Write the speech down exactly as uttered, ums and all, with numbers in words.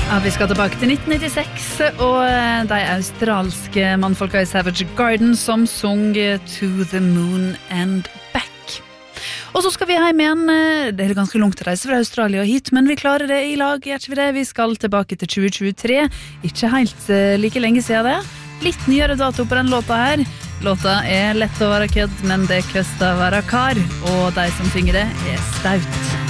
Ja, vi skal tilbake til nitten nittiseks, og de australske mannfolka i Savage Garden som sung To the Moon and Back. Og så skal vi hjem igjen. Det er ganske langt å reise fra Australia og hit, men vi klarer det i lag, gjør ikke vi det? Vi skal tilbake til tjue tjuetre, ikke helt like lenge siden det. Litt nyere dato på den låta her. Låta er lett å være kødd, men det koster å være kar, og de som synger det er staut.